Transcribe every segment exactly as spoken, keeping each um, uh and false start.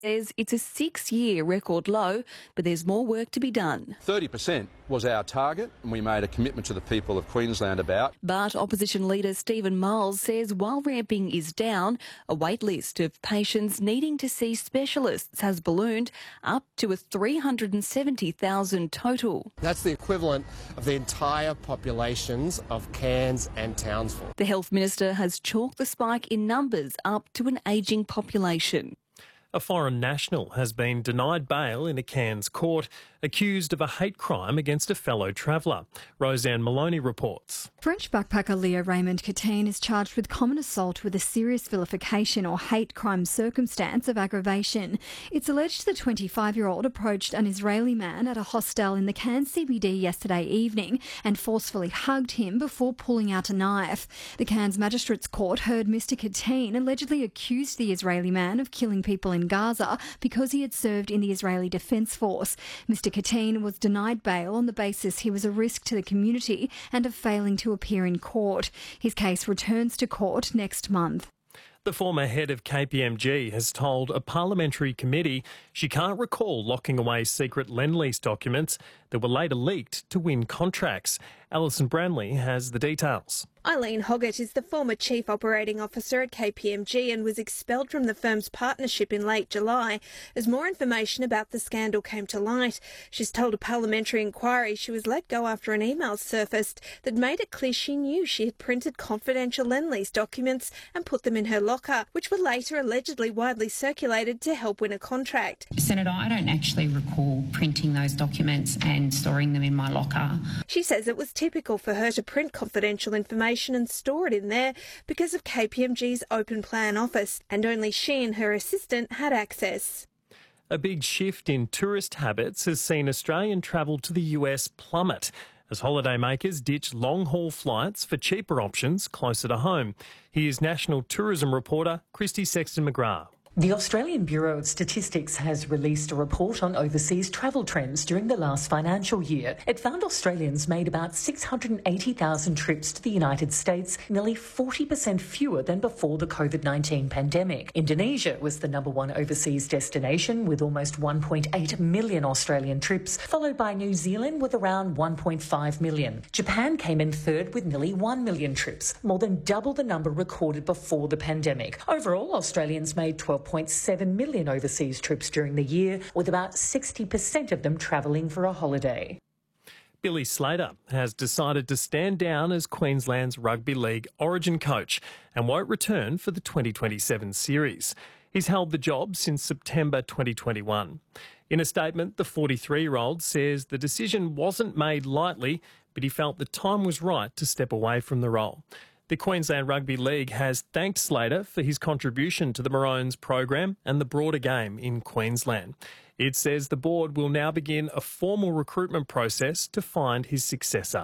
says it's a six-year record low, but there's more work to be done. thirty percent was our target, and we made a commitment to the people of Queensland about. But opposition leader Stephen Miles says while ramping is down, a wait list of patients needing to see specialists has ballooned up to a three hundred seventy thousand total. That's the equivalent of the entire populations of Cairns and Townsville. The Health Minister has chalked the spike in numbers up to an ageing population. A foreign national has been denied bail in a Cairns court, accused of a hate crime against a fellow traveller. Roseanne Maloney reports. French backpacker Leo Raymond Catine is charged with common assault with a serious vilification or hate crime circumstance of aggravation. It's alleged the twenty-five-year-old approached an Israeli man at a hostel in the Cairns C B D yesterday evening and forcefully hugged him before pulling out a knife. The Cairns Magistrates Court heard Mister Catine allegedly accused the Israeli man of killing people in Gaza because he had served in the Israeli Defence Force. Mister Catine was denied bail on the basis he was a risk to the community and of failing to appear in court. His case returns to court next month. The former head of K P M G has told a parliamentary committee she can't recall locking away secret Lend-Lease documents that were later leaked to win contracts. Alison Branley has the details. Eileen Hoggett is the former Chief Operating Officer at K P M G and was expelled from the firm's partnership in late July as more information about the scandal came to light. She's told a parliamentary inquiry she was let go after an email surfaced that made it clear she knew she had printed confidential Lend-Lease documents and put them in her locker, which were later allegedly widely circulated to help win a contract. Senator, I don't actually recall printing those documents and storing them in my locker. She says it was typical for her to print confidential information and store it in there because of K P M G's open plan office, and only she and her assistant had access. A big shift in tourist habits has seen Australian travel to the U S plummet as holidaymakers ditch long-haul flights for cheaper options closer to home. Here's National Tourism reporter Christy Sexton-McGrath. The Australian Bureau of Statistics has released a report on overseas travel trends during the last financial year. It found Australians made about six hundred eighty thousand trips to the United States, nearly forty percent fewer than before the COVID nineteen pandemic. Indonesia was the number one overseas destination with almost one point eight million Australian trips, followed by New Zealand with around one point five million. Japan came in third with nearly one million trips, more than double the number recorded before the pandemic. Overall, Australians made twelve point seven million overseas trips during the year, with about sixty percent of them travelling for a holiday. Billy Slater has decided to stand down as Queensland's Rugby League Origin coach and won't return for the twenty twenty-seven series. He's held the job since September twenty twenty-one. In a statement, the forty-three-year-old says the decision wasn't made lightly, but he felt the time was right to step away from the role. The Queensland Rugby League has thanked Slater for his contribution to the Maroons program and the broader game in Queensland. It says the board will now begin a formal recruitment process to find his successor.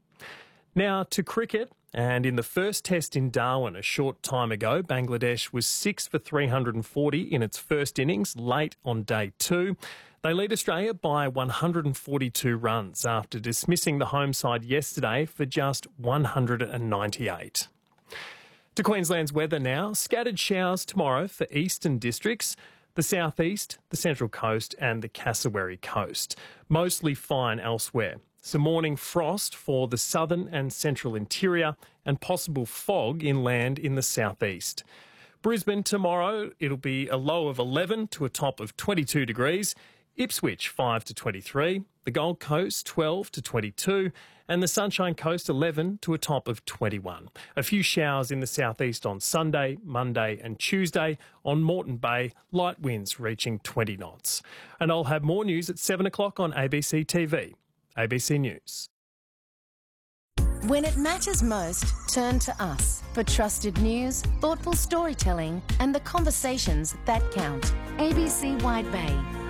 Now to cricket, and in the first test in Darwin a short time ago, Bangladesh was six for three hundred forty in its first innings late on day two. They lead Australia by one hundred forty-two runs after dismissing the home side yesterday for just one hundred ninety-eight. To Queensland's weather now. Scattered showers tomorrow for eastern districts, the southeast, the Central Coast and the Cassowary Coast. Mostly fine elsewhere. Some morning frost for the southern and central interior and possible fog inland in the southeast. Brisbane tomorrow, it'll be a low of eleven to a top of twenty-two degrees. Ipswich five to twenty-three, the Gold Coast twelve to twenty-two and the Sunshine Coast eleven to a top of twenty-one. A few showers in the southeast on Sunday, Monday and Tuesday. On Moreton Bay, light winds reaching twenty knots. And I'll have more news at seven o'clock on A B C T V. A B C News. When it matters most, turn to us for trusted news, thoughtful storytelling and the conversations that count. A B C Wide Bay.